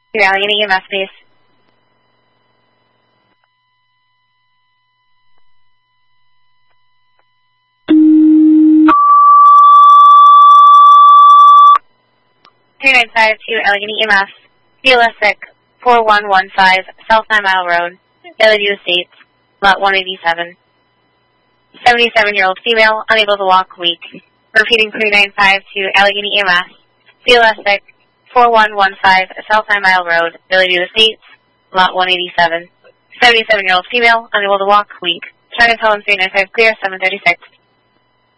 to Allegheny EMS, please. to Allegheny EMS, BLS 4115, South 9 Mile Road, Bellevue Estates, Lot 187. 77-year-old female, unable to walk, weak. Repeating 395 to Allegheny EMS, BLS 4115, South 9 Mile Road, Bellevue Estates, Lot 187. 77-year-old female, unable to walk, weak. China Tone 395 clear, 736.